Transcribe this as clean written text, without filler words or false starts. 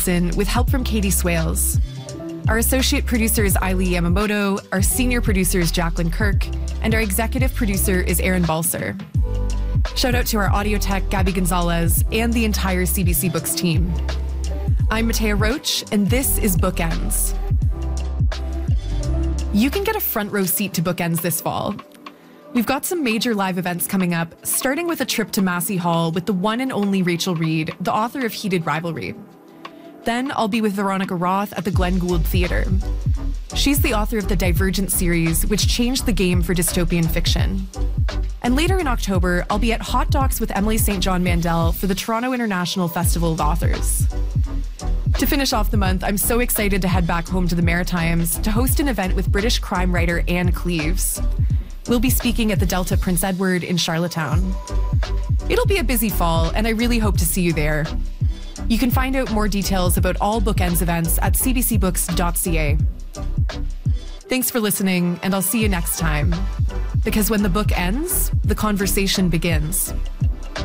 Hudson with help from Katie Swales. Our associate producer is Eileen Yamamoto, our senior producer is Jacqueline Kirk, and our executive producer is Aaron Balser. Shout out to our audio tech, Gabby Gonzalez, and the entire CBC Books team. I'm Matea Roach, and this is Bookends. You can get a front row seat to Bookends this fall. We've got some major live events coming up, starting with a trip to Massey Hall with the one and only Rachel Reed, the author of Heated Rivalry. Then I'll be with Veronica Roth at the Glenn Gould Theatre. She's the author of the Divergent series, which changed the game for dystopian fiction. And later in October, I'll be at Hot Docs with Emily St. John Mandel for the Toronto International Festival of Authors. To finish off the month, I'm so excited to head back home to the Maritimes to host an event with British crime writer Anne Cleeves. We'll be speaking at the Delta Prince Edward in Charlottetown. It'll be a busy fall, and I really hope to see you there. You can find out more details about all Bookends events at cbcbooks.ca. Thanks for listening, and I'll see you next time. Because when the book ends, the conversation begins.